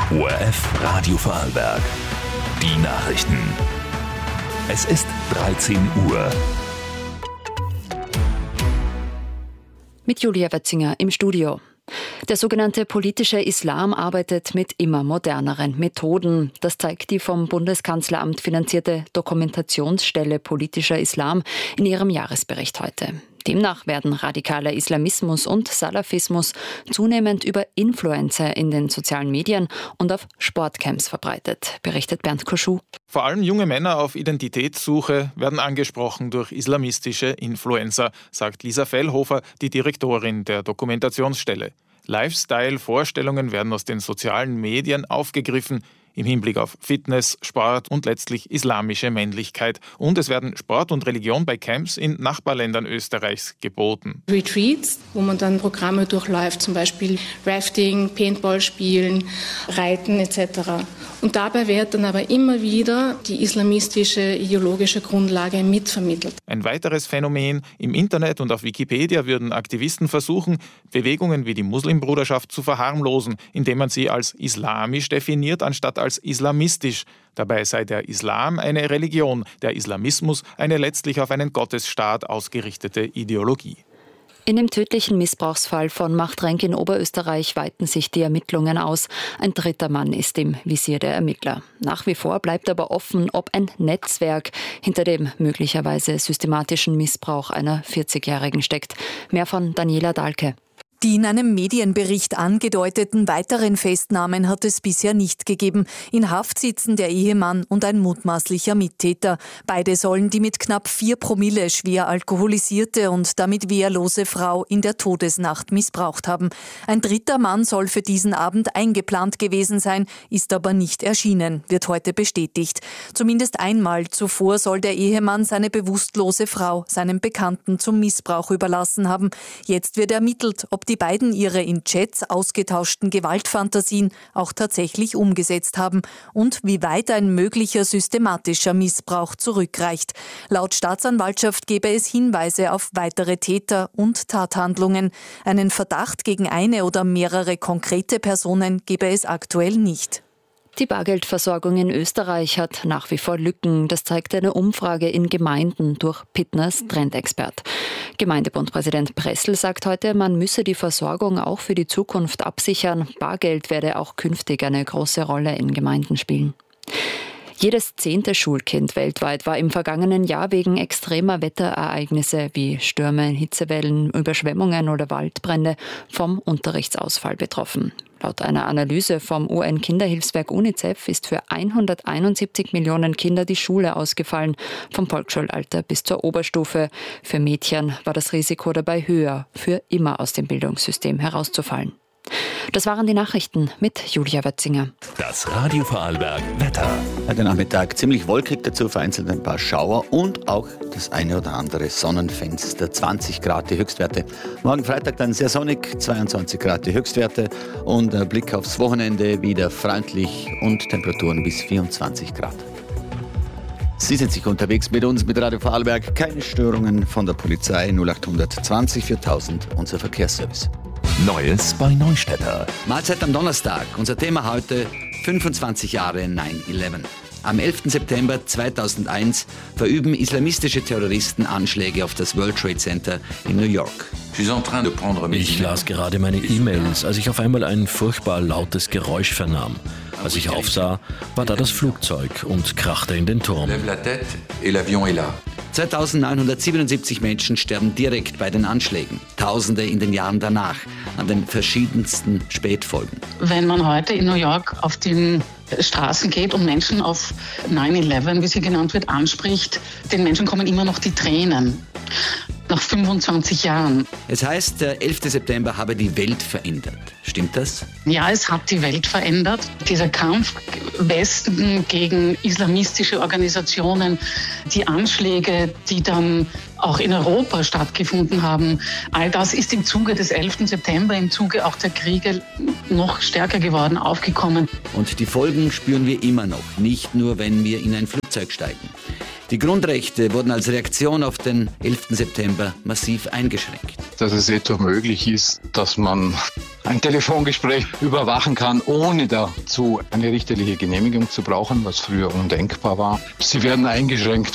ORF Radio Vorarlberg. Die Nachrichten. Es ist 13 Uhr. Mit Julia Wetzinger im Studio. Der sogenannte politische Islam arbeitet mit immer moderneren Methoden. Das zeigt die vom Bundeskanzleramt finanzierte Dokumentationsstelle Politischer Islam in ihrem Jahresbericht heute. Demnach werden radikaler Islamismus und Salafismus zunehmend über Influencer in den sozialen Medien und auf Sportcamps verbreitet, berichtet Bernd Koschou. Vor allem junge Männer auf Identitätssuche werden angesprochen durch islamistische Influencer, sagt Lisa Fellhofer, die Direktorin der Dokumentationsstelle. Lifestyle-Vorstellungen werden aus den sozialen Medien aufgegriffen, im Hinblick auf Fitness, Sport und letztlich islamische Männlichkeit. Und es werden Sport und Religion bei Camps in Nachbarländern Österreichs geboten. Retreats, wo man dann Programme durchläuft, zum Beispiel Rafting, Paintball spielen, Reiten etc. Und dabei wird dann aber immer wieder die islamistische ideologische Grundlage mitvermittelt. Ein weiteres Phänomen: Im Internet und auf Wikipedia würden Aktivisten versuchen, Bewegungen wie die Muslimbruderschaft zu verharmlosen, indem man sie als islamisch definiert, anstatt als islamistisch. Dabei sei der Islam eine Religion, der Islamismus eine letztlich auf einen Gottesstaat ausgerichtete Ideologie. In dem tödlichen Missbrauchsfall von Machtrenk in Oberösterreich weiten sich die Ermittlungen aus. Ein dritter Mann ist im Visier der Ermittler. Nach wie vor bleibt aber offen, ob ein Netzwerk hinter dem möglicherweise systematischen Missbrauch einer 40-Jährigen steckt. Mehr von Daniela Dahlke. Die in einem Medienbericht angedeuteten weiteren Festnahmen hat es bisher nicht gegeben. In Haft sitzen der Ehemann und ein mutmaßlicher Mittäter. Beide sollen die mit knapp 4 Promille schwer alkoholisierte und damit wehrlose Frau in der Todesnacht missbraucht haben. Ein dritter Mann soll für diesen Abend eingeplant gewesen sein, ist aber nicht erschienen, wird heute bestätigt. Zumindest einmal zuvor soll der Ehemann seine bewusstlose Frau seinem Bekannten zum Missbrauch überlassen haben. Jetzt wird ermittelt, ob die beiden ihre in Chats ausgetauschten Gewaltfantasien auch tatsächlich umgesetzt haben und wie weit ein möglicher systematischer Missbrauch zurückreicht. Laut Staatsanwaltschaft gebe es Hinweise auf weitere Täter und Tathandlungen. Einen Verdacht gegen eine oder mehrere konkrete Personen gebe es aktuell nicht. Die Bargeldversorgung in Österreich hat nach wie vor Lücken. Das zeigt eine Umfrage in Gemeinden durch Pittners Trendexpert. Gemeindebundpräsident Pressl sagt heute, man müsse die Versorgung auch für die Zukunft absichern. Bargeld werde auch künftig eine große Rolle in Gemeinden spielen. Jedes 10. Schulkind weltweit war im vergangenen Jahr wegen extremer Wetterereignisse wie Stürme, Hitzewellen, Überschwemmungen oder Waldbrände vom Unterrichtsausfall betroffen. Laut einer Analyse vom UN-Kinderhilfswerk UNICEF ist für 171 Millionen Kinder die Schule ausgefallen, vom Volksschulalter bis zur Oberstufe. Für Mädchen war das Risiko dabei höher, für immer aus dem Bildungssystem herauszufallen. Das waren die Nachrichten mit Julia Wetzinger. Das Radio Vorarlberg Wetter. Heute Nachmittag ziemlich wolkig, dazu vereinzelt ein paar Schauer und auch das eine oder andere Sonnenfenster. 20 Grad die Höchstwerte. Morgen Freitag dann sehr sonnig, 22 Grad die Höchstwerte und ein Blick aufs Wochenende wieder freundlich und Temperaturen bis 24 Grad. Sie sind sicher unterwegs mit uns, mit Radio Vorarlberg. Keine Störungen von der Polizei. 0800 20 4000, unser Verkehrsservice. Neues bei Neustädter. Mahlzeit am Donnerstag. Unser Thema heute: 25 Jahre 9/11. Am 11. September 2001 verüben islamistische Terroristen Anschläge auf das World Trade Center in New York. Ich las gerade meine E-Mails, als ich auf einmal ein furchtbar lautes Geräusch vernahm. Als ich aufsah, war da das Flugzeug und krachte in den Turm. 2977 Menschen sterben direkt bei den Anschlägen. Tausende in den Jahren danach an den verschiedensten Spätfolgen. Wenn man heute in New York auf den Straßen geht und Menschen auf 9/11, wie sie genannt wird, anspricht, den Menschen kommen immer noch die Tränen. Nach 25 Jahren. Es heißt, der 11. September habe die Welt verändert. Stimmt das? Ja, es hat die Welt verändert. Dieser Kampf Westen gegen islamistische Organisationen, die Anschläge, die dann auch in Europa stattgefunden haben, all das ist im Zuge des 11. September, im Zuge auch der Kriege noch stärker geworden, aufgekommen. Und die Folgen spüren wir immer noch, nicht nur, wenn wir in ein Flugzeug steigen. Die Grundrechte wurden als Reaktion auf den 11. September massiv eingeschränkt. Dass es etwa möglich ist, dass man ein Telefongespräch überwachen kann, ohne dazu eine richterliche Genehmigung zu brauchen, was früher undenkbar war. Sie werden eingeschränkt